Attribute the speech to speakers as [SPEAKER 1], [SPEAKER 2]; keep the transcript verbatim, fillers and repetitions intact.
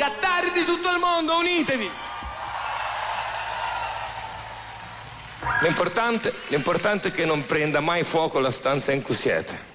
[SPEAKER 1] Gattari di tutto il mondo, unitevi! L'importante, l'importante è che non prenda mai fuoco la stanza in cui siete.